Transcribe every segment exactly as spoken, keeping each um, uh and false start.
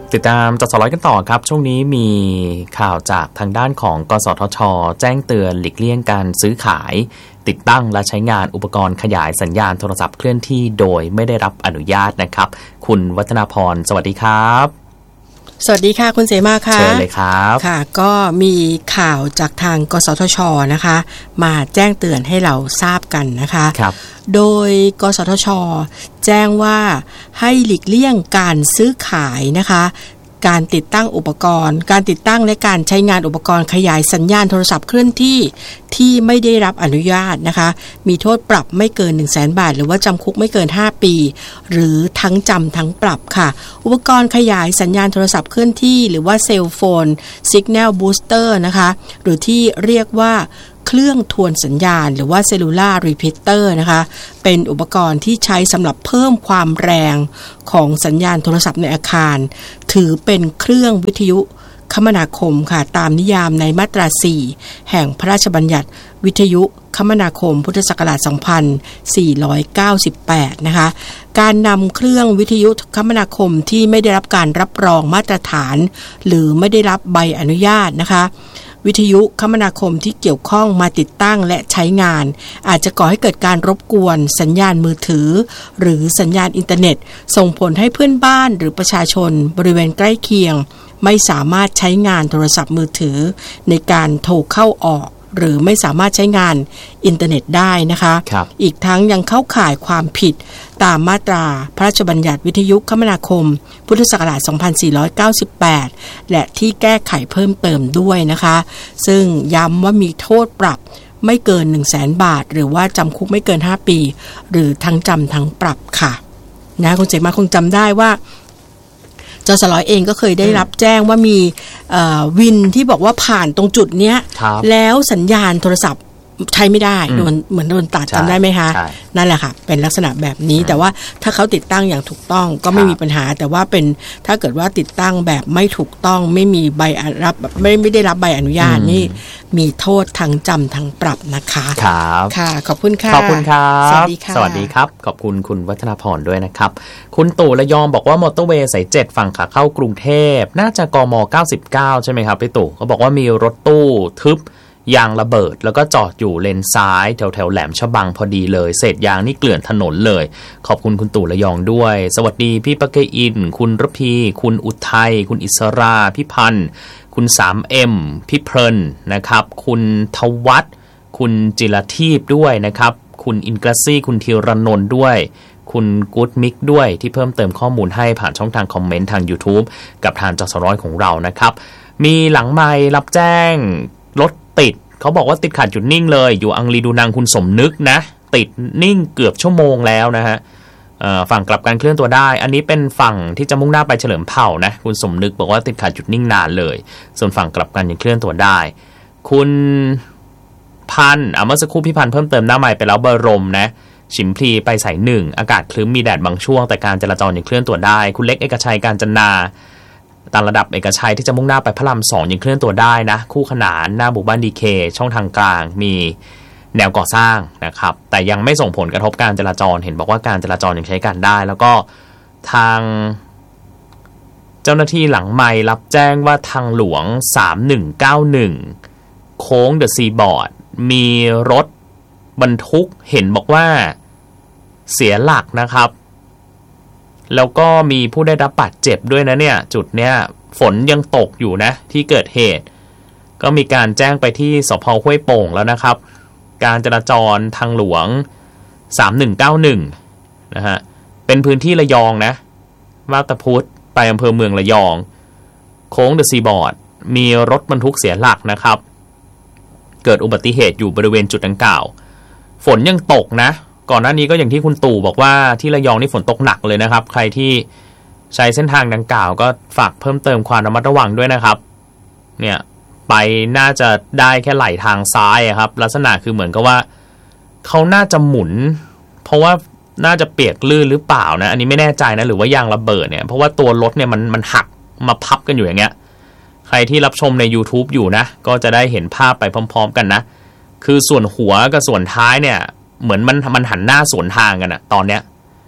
ติดตามจัดสร้อยกันต่อครับช่วงนี้มีข่าวจากทางด้านของกสทช.แจ้งเตือนหลีกเลี่ยงการซื้อขายติดตั้งและใช้งานอุปกรณ์ขยายสัญญาณโทรศัพท์เคลื่อนที่โดยไม่ได้รับอนุญาตนะครับคุณวัฒนาพรสวัสดีครับสวัสดีค่ะคุณเสมาค่ะเชิญเลยครับค่ะก็มีข่าวจากทางกสทช.นะคะมาแจ้งเตือนให้เราทราบกันนะคะครับโดยกสทช.แจ้งว่าให้หลีกเลี่ยงการซื้อขายนะคะการติดตั้งอุปกรณ์การติดตั้งและการใช้งานอุปกรณ์ขยายสัญญาณโทรศัพท์เคลื่อนที่ที่ไม่ได้รับอนุญาตนะคะมีโทษปรับไม่เกิน หนึ่งแสน บาทหรือว่าจำคุกไม่เกินห้าปีหรือทั้งจำทั้งปรับค่ะอุปกรณ์ขยายสัญญาณโทรศัพท์เคลื่อนที่หรือว่าเซลโฟน Signal Booster นะคะหรือที่เรียกว่าเครื่องทวนสัญญาณหรือว่า Cellular Repeater นะคะเป็นอุปกรณ์ที่ใช้สำหรับเพิ่มความแรงของสัญญาณโทรศัพท์ในอาคารถือเป็นเครื่องวิทยุคมนาคมค่ะตามนิยามในมาตราสี่แห่งพระราชบัญญัติวิทยุคมนาคมพุทธศักราชสองพันสี่ร้อยเก้าสิบแปดนะคะการนำเครื่องวิทยุคมนาคมที่ไม่ได้รับการรับรองมาตรฐานหรือไม่ได้รับใบอนุญาตนะคะวิทยุคมนาคมที่เกี่ยวข้องมาติดตั้งและใช้งานอาจจะก่อให้เกิดการรบกวนสัญญาณมือถือหรือสัญญาณอินเทอร์เน็ตส่งผลให้เพื่อนบ้านหรือประชาชนบริเวณใกล้เคียงไม่สามารถใช้งานโทรศัพท์มือถือในการโทรเข้าออกหรือไม่สามารถใช้งานอินเทอร์เน็ตได้นะคะอีกทั้งยังเข้าข่ายความผิดตามมาตราพระราชบัญญัติวิทยุคมนาคมพุทธศักราชสองพันสี่ร้อยเก้าสิบแปดและที่แก้ไขเพิ่มเติมด้วยนะคะซึ่งย้ำว่ามีโทษปรับไม่เกิน หนึ่งแสน บาทหรือว่าจำคุกไม่เกินห้าปีหรือทั้งจำทั้งปรับค่ะนะคุณเจมาคงจำได้ว่าจสลเองก็เคยได้รับแจ้งว่ามีวินที่บอกว่าผ่านตรงจุดเนี้ยแล้วสัญญาณโทรศัพท์ใช้ไม่ได้โดนเหมือนโดนตัดจำได้ไหมคะนั่นแหละค่ะเป็นลักษณะแบบนี้แต่ว่าถ้าเขาติดตั้งอย่างถูกต้องก็ไม่มีปัญหาแต่ว่าเป็นถ้าเกิดว่าติดตั้งแบบไม่ถูกต้องไม่มีใบรับไม่ไม่ได้รับใบอนุญาตนี่มีโทษทั้งจำทั้งปรับนะคะครับค่ะขอบคุณค่ะขอบคุณครับสวัสดีค่ะสวัสดีครับขอบคุณคุณวัฒนาพรด้วยนะครับคุณตู่ระยองบอกว่ามอเตอร์เวย์สายเจ็ดฝั่งขาเข้ากรุงเทพน่าจะกมเก้าสิบเก้าใช่ไหมครับพี่ตู่เขาบอกว่ามีรถตู้ทึบยางระเบิดแล้วก็จอดอยู่เลนซ้ายแถวแถวแหลมฉบังพอดีเลยเศษยางนี่เกลื่อนถนนเลยขอบคุณคุณตู่ระยองด้วยสวัสดีพี่ปะเกอินคุณรพีคุณอุทัยคุณอิสราพี่พันธ์คุณ ทรี เอ็ม พี่เพลินนะครับคุณทวัฒน์คุณจิรทีพด้วยนะครับคุณอินกราซี่คุณธีรนนท์ด้วยคุณกู๊ดมิกด้วยที่เพิ่มเติมข้อมูลให้ผ่านช่องทางคอมเมนต์ทาง YouTube กับทางจสร้อยของเรานะครับมีหลังไมค์รับแจ้งรถติดเขาบอกว่าติดขัดหยุดนิ่งเลยอยู่อังรีดูนังคุณสมนึกนะติดนิ่งเกือบชั่วโมงแล้วนะฮะฝั่งกลับการเคลื่อนตัวได้อันนี้เป็นฝั่งที่จะมุ่งหน้าไปเฉลิมเผ่านะคุณสมนึกบอกว่าติดขัดหยุดนิ่งนานเลยส่วนฝั่งกลับกันยังเคลื่อนตัวได้คุณพันอ่ะเมื่อสักครู่พี่พันเพิ่มเติมหน้าใหม่ไปแล้วบรมนะฉิมพลีไปสายหนึ่งอากาศคลึ้มมีแดดบางช่วงแต่การจราจรยังเคลื่อนตัวได้คุณเล็กเอกชัยการจนาตามระดับเอกชัยที่จะมุ่งหน้าไปพระรามสองยังเคลื่อนตัวได้นะคู่ขนานหน้าหมู่บ้านดีเคช่องทางกลางมีแนวก่อสร้างนะครับแต่ยังไม่ส่งผลกระทบการจราจรเห็นบอกว่าการจราจรยังใช้การได้แล้วก็ทางเจ้าหน้าที่หลังไมค์รับแจ้งว่าทางหลวงสามหนึ่งเก้าหนึ่งโค้งเดอะซีบอร์ดมีรถบรรทุกเห็นบอกว่าเสียหลักนะครับแล้วก็มีผู้ได้รับบาดเจ็บด้วยนะเนี่ยจุดเนี้ยฝนยังตกอยู่นะที่เกิดเหตุก็มีการแจ้งไปที่สภ.ห้วยโป่งแล้วนะครับการจราจรทางหลวงสามหนึ่งเก้าหนึ่งนะฮะเป็นพื้นที่ระยองนะมาบตาพุธไปอำเภอเมืองระยองโค้งเดอะซีบอร์ดมีรถบรรทุกเสียหลักนะครับเกิดอุบัติเหตุอยู่บริเวณจุดดังกล่าวฝนยังตกนะก่อนหน้านี้ก็อย่างที่คุณตู่บอกว่าที่ระยองนี่ฝนตกหนักเลยนะครับใครที่ใช้เส้นทางดังกล่าวก็ฝากเพิ่มเติมความระมัดระวังด้วยนะครับเนี่ยไปน่าจะได้แค่ไหลทางซ้ายครับลักษณะคือเหมือนกับว่าเขาน่าจะหมุนเพราะว่าน่าจะเปียกลื่นหรือเปล่านะอันนี้ไม่แน่ใจนะหรือว่ายางระเบิดเนี่ยเพราะว่าตัวรถเนี่ยมันมันหักมาพับกันอยู่อย่างเงี้ยใครที่รับชมใน YouTube อยู่นะก็จะได้เห็นภาพไปพร้อมๆกันนะคือส่วนหัวกับส่วนท้ายเนี่ยเหมือนมันมันหันหน้าสวนทางกันอะตอนเนี้ย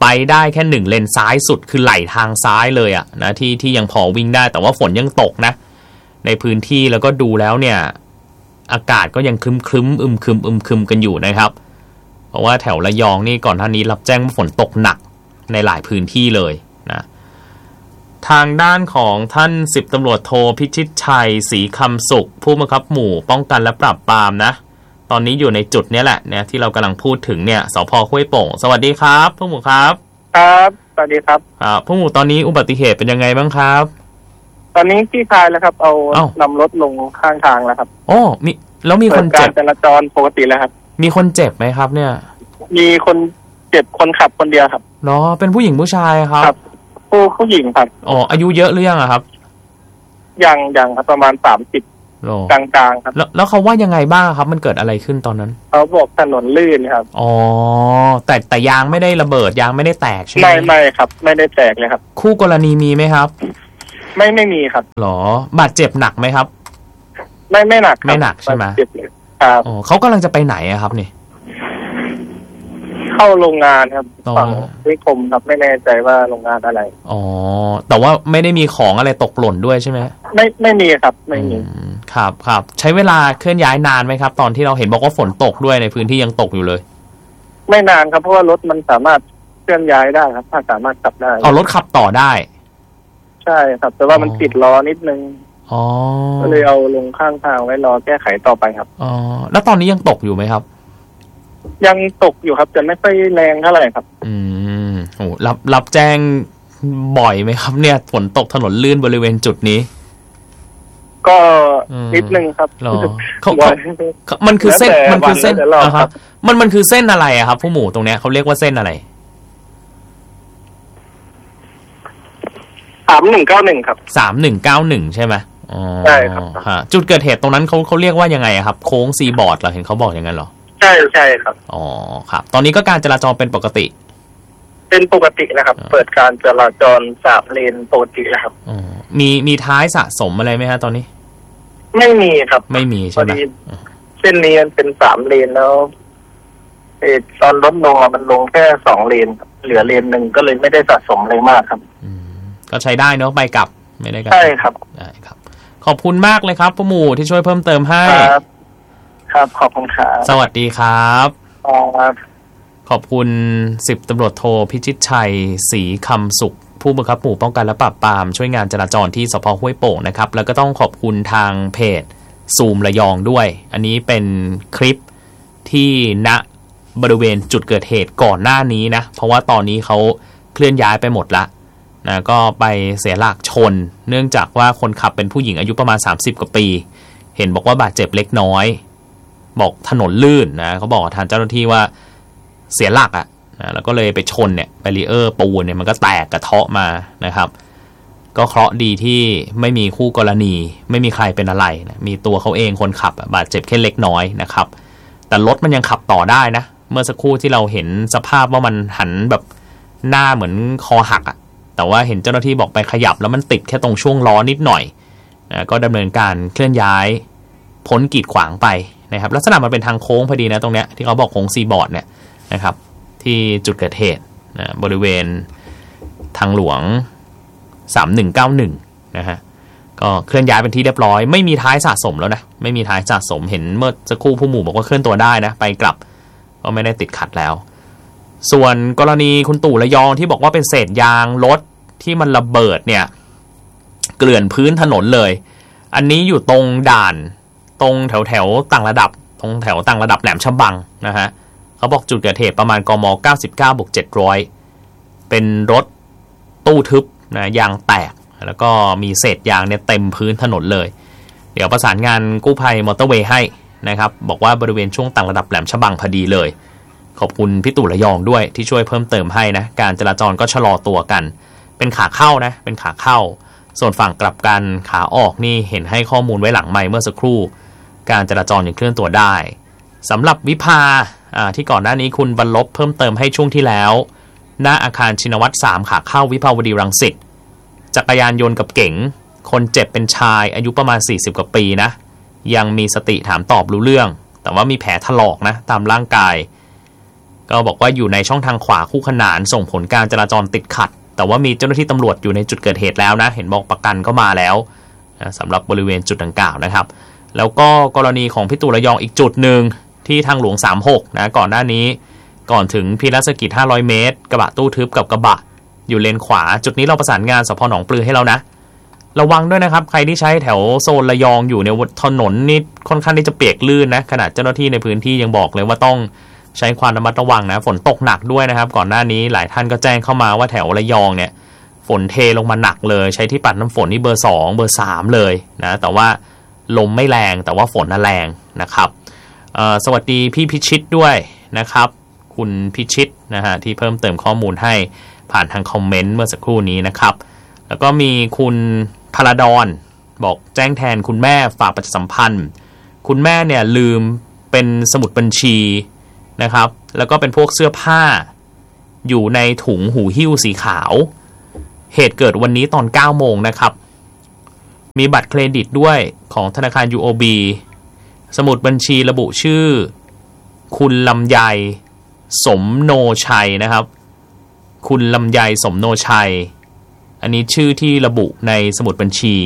ไปได้แค่หนึ่งเลนซ้ายสุดคือไหลทางซ้ายเลยอะนะที่ที่ยังพอวิ่งได้แต่ว่าฝนยังตกนะในพื้นที่แล้วก็ดูแล้วเนี่ยอากาศก็ยังครึ้มครึ้มอึมครึมอึมครึมกันอยู่นะครับเพราะว่าแถวระยองนี่ก่อนหน้านี้รับแจ้งว่าฝนตกหนักในหลายพื้นที่เลยนะทางด้านของท่านสิบตำรวจโทพิชิตชัยศรีคำสุขผู้บังคับหมู่ป้องกันและปราบปรามนะตอนนี้อยู่ในจุดนี้แหละเนี่ยที่เรากำลังพูดถึงเนี่ยสภ.ห้วยโป่งสวัสดีครับผู้หมู่ครับครับสวัสดีครับครับผู้หมู่ตอนนี้อุบัติเหตุเป็นยังไงบ้างครับตอนนี้ที่คลายแล้วครับเอานำรถลงข้างทางแล้วครับโอ้มีแล้วมีคนเจ็บการจราจรปกติแล้วครับมีคนเจ็บไหมครับเนี่ยมีคนเจ็บคนขับคนเดียวครับเนาะเป็นผู้หญิงผู้ชายครับครับผู้ผู้หญิงครับอ๋ออายุเยอะหรือยังอะครับยังยังครับประมาณสามสิบกลางๆครับแล้วแล้วเขาว่ายังไงบ้างครับมันเกิดอะไรขึ้นตอนนั้นเขาบอกถนนลื่นครับอ๋อแต่แต่ยางไม่ได้ระเบิดยางไม่ได้แตกใช่ไหมไม่ไม่ครับไม่ได้แตกเลยครับคู่กรณีมีไหมครับไม่ไม่มีครับหรอบาดเจ็บหนักไหมครับไม่ไม่หนักไม่หนักใช่ไหมครับอ๋อเขากำลังจะไปไหนอะครับนี่เข้าโรงงานครับฝั่งนิคมครับไม่แน่ใจว่าโรงงานอะไรอ๋อแต่ว่าไม่ได้มีของอะไรตกหล่นด้วยใช่ไหมไม่ไม่มีครับไม่มีครับครับใช้เวลาเคลื่อนย้ายนานไหมครับตอนที่เราเห็นบอกว่าฝนตกด้วยในพื้นที่ยังตกอยู่เลยไม่นานครับเพราะว่ารถมันสามารถเคลื่อนย้ายได้ครับถ้าสามารถขับได้อ๋อรถขับต่อได้ใช่ครับแต่ว่ามันติดล้อนิดนึงอ๋อก็เลยเอาลงข้างทางไว้รอแก้ไขต่อไปครับอ๋อแล้วตอนนี้ยังตกอยู่ไหมครับยังตกอยู่ครับแต่ไม่ค่อยแรงเท่าไหร่ครับอืมโอ้รับรับแจ้งบ่อยไหมครับเนี่ยฝนตกถนนลื่นบริเวณจุดนี้ก็นิดนึงครับเขามันคือเส้นมันคือเส้นนะครับมันมันคือเส้นอะไรอะครับผู้หมู่ตรงเนี้ยเขาเรียกว่าเส้นอะไรสามหนึ่งเก้าหนึ่งครับสามหนึ่งเก้าหนึ่งใช่ไหมอ๋อใช่ครับจุดเกิดเหตุตรงนั้นเขาเขาเรียกว่ายังไงครับโค้งซีบอร์ดเหรอเห็นเขาบอกอย่างนั้นเหรอใช่ใช่ครับอ๋อครับตอนนี้ก็การจราจรเป็นปกติเป็นปกตินะครับเปิดการจราจรสามเลนปกติแล้วครับอ๋อมีมีท้ายสะสมอะไรไหมฮะตอนนี้ไม่มีครับไม่มีใช่ไหมเส้นนี้มันเป็นสามเลนแล้วเออตอนรถลงมันลงแค่สองเลนเหลือเลนหนึ่งก็เลยไม่ได้สะสมอะไรมากครับก็ใช้ได้เนาะไปกลับไม่ได้กันใช่ครับได้ครับขอบคุณมากเลยครับผู้หมู่ที่ช่วยเพิ่มเติมให้ครับครับขอบคุณครับสวัสดีครับครับขอบคุณสิบตำรวจโทพิชิตชัยศรีคำสุขผู้บังคับหมู่ป้องกันและปราบปรามช่วยงานจราจรที่สภ.ห้วยโป่งนะครับแล้วก็ต้องขอบคุณทางเพจซูมระยองด้วยอันนี้เป็นคลิปที่ณบริเวณจุดเกิดเหตุก่อนหน้านี้นะเพราะว่าตอนนี้เขาเคลื่อนย้ายไปหมดละนะก็ไปเสียหลักชนเนื่องจากว่าคนขับเป็นผู้หญิงอายุประมาณสามสิบกว่าปีเห็นบอกว่าบาดเจ็บเล็กน้อยบอกถนนลื่นนะเขาบอกทางเจ้าหน้าที่ว่าเสียหลักอ่ะนะแล้วก็เลยไปชนเนี่ยแบรีเออร์ปูนเนี่ยมันก็แตกกระเทาะมานะครับก็เคราะห์ดีที่ไม่มีคู่กรณีไม่มีใครเป็นอะไรนะมีตัวเขาเองคนขับบาดเจ็บแค่เล็กน้อยนะครับแต่รถมันยังขับต่อได้นะเมื่อสักครู่ที่เราเห็นสภาพว่ามันหันแบบหน้าเหมือนคอหักอ่ะแต่ว่าเห็นเจ้าหน้าที่บอกไปขยับแล้วมันติดแค่ตรงช่วงล้อนิดหน่อยนะก็ดำเนินการเคลื่อนย้ายพ้นกีดขวางไปนะครับลักษณะมันเป็นทางโค้งพอดีนะตรงเนี้ยที่เขาบอกโค้งซีบอร์ดเนี่ยนะครับที่จุดเกิดเหตุนะบริเวณทางหลวงสามหนึ่งเก้าหนึ่งนะฮะก็เคลื่อนย้ายเป็นที่เรียบร้อยไม่มีท้ายสะสมแล้วนะไม่มีท้ายสะสมเห็นเมื่อสักครู่ผู้หมู่บอกว่าเคลื่อนตัวได้นะไปกลับก็ไม่ได้ติดขัดแล้วส่วนกรณีคุณตู่ระยองที่บอกว่าเป็นเศษยางรถที่มันระเบิดเนี่ยเกลื่อนพื้นถนนเลยอันนี้อยู่ตรงด่านตรงแถวแถวต่างระดับตรงแถวต่างระดับแหลมฉบังนะฮะเขาบอกจุดเกิดเหตุประมาณกมเก้าสิบเก้าบวกเจ็ดร้อยเป็นรถตู้ทึบนะยางแตกแล้วก็มีเศษยางเนี่ยเต็มพื้นถนนเลยเดี๋ยวประสานงานกู้ภัยมอเตอร์เวย์ให้นะครับบอกว่าบริเวณช่วงต่างระดับแหลมฉบังพอดีเลยขอบคุณพี่ตู่ระยองด้วยที่ช่วยเพิ่มเติมให้นะการจราจรก็ชะลอตัวกันเป็นขาเข้านะเป็นขาเข้าส่วนฝั่งกลับกันขาออกนี่เห็นให้ข้อมูลไว้หลังไมค์เมื่อสักครู่การจราจรยังเคลื่อนตัวได้สำหรับวิภาที่ก่อนหน้านี้คุณบรรลบเพิ่มเติมให้ช่วงที่แล้วหน้าอาคารชินวัตรสามขาเข้าวิภาวดีรังสิตจักรยานยนต์กับเก๋งคนเจ็บเป็นชายอายุประมาณสี่สิบกว่าปีนะยังมีสติถามตอบรู้เรื่องแต่ว่ามีแผลถลอกนะตามร่างกายก็บอกว่าอยู่ในช่องทางขวาคู่ขนานส่งผลการจราจรติดขัดแต่ว่ามีเจ้าหน้าที่ตำรวจอยู่ในจุดเกิดเหตุแล้วนะเห็นบอกประกันก็มาแล้วนะสำหรับบริเวณจุดดังกล่าวนะครับแล้วก็กรณีของพี่ตู่ระยองอีกจุดหนึ่งที่ทางหลวงสามสิบหกนะก่อนหน้านี้ก่อนถึงพิรัชกิจห้าร้อยเมตรกระบะตู้ทึบกับกระบะอยู่เลนขวาจุดนี้เราประสานงานสภ.หนองปลือให้แล้วนะระวังด้วยนะครับใครที่ใช้แถวโซนระยองอยู่ในถนนนี่ค่อนข้างที่จะเปียกลื่นนะขนาดเจ้าหน้าที่ในพื้นที่ยังบอกเลยว่าต้องใช้ความระมัดระวังนะฝนตกหนักด้วยนะครับก่อนหน้านี้หลายท่านก็แจ้งเข้ามาว่าแถวระยองเนี่ยฝนเทลงมาหนักเลยใช้ที่ปัดน้ำฝนนี่เบอร์สองเบอร์สามเลยนะแต่ว่าลมไม่แรงแต่ว่าฝนน่ะแรงนะครับสวัสดีพี่พิชิตด้วยนะครับคุณพิชิตนะฮะที่เพิ่มเติมข้อมูลให้ผ่านทางคอมเมนต์เมื่อสักครู่นี้นะครับแล้วก็มีคุณพลดอนบอกแจ้งแทนคุณแม่ฝากประชาสัมพันธ์คุณแม่เนี่ยลืมเป็นสมุดบัญชีนะครับแล้วก็เป็นพวกเสื้อผ้าอยู่ในถุงหูหิ้วสีขาวเหตุเกิดวันนี้ตอนเก้าโมงนะครับมีบัตรเครดิตด้วยของธนาคาร ยู โอ บี สมุดบัญชีระบุชื่อคุณลำไยสมโนชัยนะครับคุณลำไยสมโนชัยอันนี้ชื่อที่ระบุในสมุดบัญชี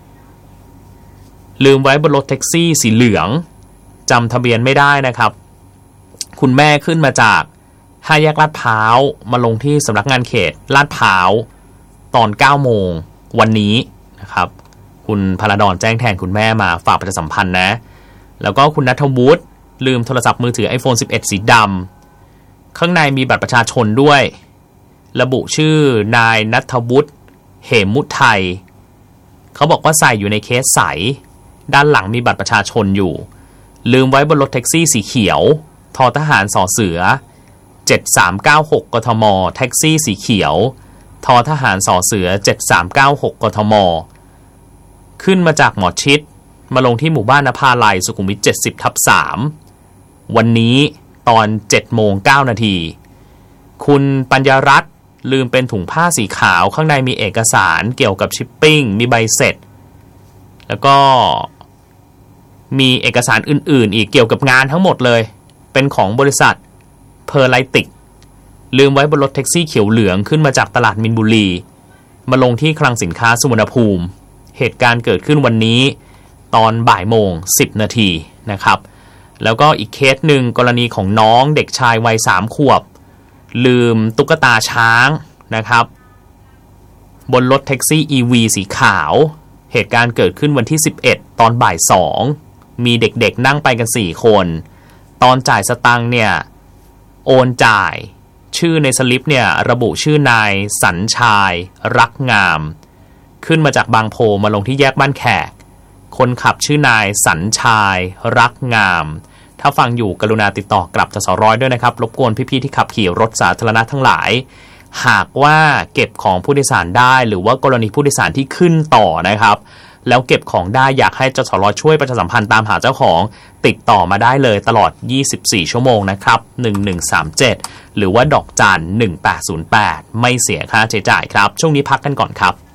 ลืมไว้บนรถแท็กซี่สีเหลืองจำทะเบียนไม่ได้นะครับคุณแม่ขึ้นมาจากห้าแยกลาดพร้าวมาลงที่สำนักงานเขตลาดพร้าวตอนเก้าโมงวันนี้นะครับคุณพลดอนแจ้งแทนคุณแม่มาฝากประชาสัมพันธ์นะแล้วก็คุณณัฐวุฒิลืมโทรศัพท์มือถือ ไอโฟน สิบเอ็ด สีดำข้างในมีบัตรประชาชนด้วยระบุชื่อนายณัฐวุฒิเหมมุทัยเขาบอกว่าใส่อยู่ในเคสใสด้านหลังมีบัตรประชาชนอยู่ลืมไว้บนรถแท็กซี่สีเขียวททหารสอเสือเจ็ดสามเก้าหกกทมแท็กซี่สีเขียวททหารสอเสือเจ็ดสามเก้าหกกทมขึ้นมาจากหมอชิดมาลงที่หมู่บ้านนภาลัยสุขุมวิท เจ็ดสิบทับสาม วันนี้ตอน เจ็ดโมงเก้านาทีคุณปัญญารัตน์ลืมเป็นถุงผ้าสีขาวข้างในมีเอกสารเกี่ยวกับชิปปิ้งมีใบเสร็จแล้วก็มีเอกสารอื่นๆอีกเกี่ยวกับงานทั้งหมดเลยเป็นของบริษัทเพอร์ไลติกลืมไว้บนรถแท็กซี่เขียวเหลืองขึ้นมาจากตลาดมินบุรีมาลงที่คลังสินค้าสุวรรณภูมิเหตุการณ์เกิดขึ้นวันนี้ตอนบ่ายโมงสิบนาทีนะครับแล้วก็อีกเคสหนึ่งกรณีของน้องเด็กชายวัยสามขวบลืมตุ๊กตาช้างนะครับบนรถแท็กซี่ อี วี สีขาวเหตุการณ์เกิดขึ้นวันที่สิบเอ็ดตอนบ่ายสองมีเด็กๆนั่งไปกันสี่คนตอนจ่ายสตังค์เนี่ยโอนจ่ายชื่อในสลิปเนี่ยระบุชื่อนายสัญชายรักงามขึ้นมาจากบางโพมาลงที่แยกบ้านแขกคนขับชื่อนายสัญชายรักงามถ้าฟังอยู่กรุณาติดต่อกลับจสร้อยด้วยนะครับรบกวนพี่ๆที่ขับขี่รถสาธารณะทั้งหลายหากว่าเก็บของผู้โดยสารได้หรือว่ากรณีผู้โดยสารที่ขึ้นต่อนะครับแล้วเก็บของได้อยากให้จสร้อยช่วยประชาสัมพันธ์ตามหาเจ้าของติดต่อมาได้เลยตลอดยี่สิบสี่ชั่วโมงนะครับหนึ่งหนึ่งสามเจ็ดหรือว่าดอกจันหนึ่งแปดศูนย์แปดไม่เสียค่าใช้จ่ายครับช่วงนี้พักกันก่อนครับ